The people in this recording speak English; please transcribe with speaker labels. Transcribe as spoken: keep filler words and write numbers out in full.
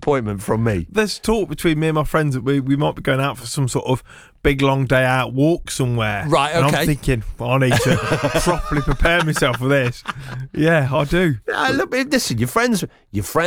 Speaker 1: disappointment from me.
Speaker 2: There's talk between me and my friends that we, we might be going out for some sort of big long day out walk somewhere.
Speaker 1: Right,
Speaker 2: and
Speaker 1: okay.
Speaker 2: I'm thinking, well, I need to properly prepare myself for this. Yeah, I do.
Speaker 1: Uh, look, listen, your friends, your friends.